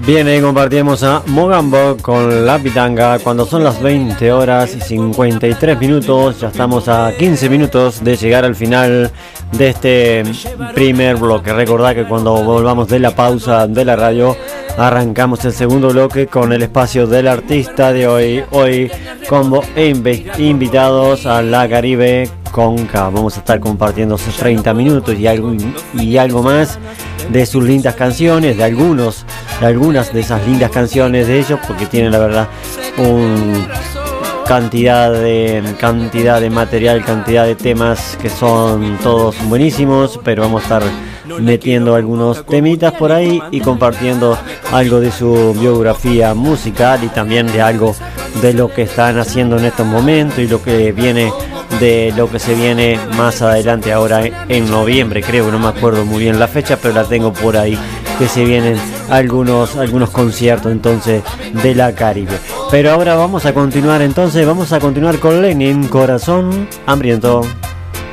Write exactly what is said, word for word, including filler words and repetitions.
Bien, ahí compartimos a Mogambo con La Pitanga cuando son las veinte horas y cincuenta y tres minutos. Ya estamos a quince minutos de llegar al final de este primer bloque. Recordad que cuando volvamos de la pausa de la radio arrancamos el segundo bloque con el espacio del artista de hoy. Hoy combo e inv- invitados a La Caribe Conca. Vamos a estar compartiendo esos treinta minutos y algo, y algo más de sus lindas canciones, de algunos, de algunas de esas lindas canciones de ellos, porque tienen la verdad un cantidad de cantidad de material, cantidad de temas que son todos buenísimos, pero vamos a estar metiendo algunos temitas por ahí y compartiendo algo de su biografía musical y también de algo de lo que están haciendo en estos momentos y lo que viene de lo que se viene más adelante ahora en noviembre, creo, no me acuerdo muy bien la fecha, pero la tengo por ahí, que se vienen algunos algunos conciertos entonces de La Caribe. Pero ahora vamos a continuar entonces, vamos a continuar con Lenin, Corazón Hambriento.